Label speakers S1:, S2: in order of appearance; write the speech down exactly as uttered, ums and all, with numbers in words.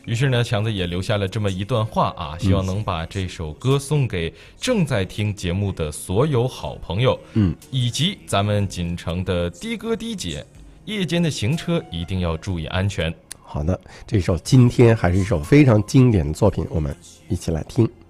S1: 于是呢，强子也留下了这么一段话啊，希望能把这首歌送给正在听节目的所有好朋友，
S2: 嗯，
S1: 以及咱们锦城的的哥的姐，夜间的行车一定要注意安全。
S2: 好的，这首今天还是一首非常经典的作品，我们一起来听。